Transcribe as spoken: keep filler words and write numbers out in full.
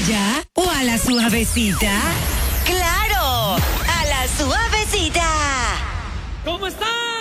playa o a la suavecita? ¡Claro! ¡A la suavecita! ¿Cómo están?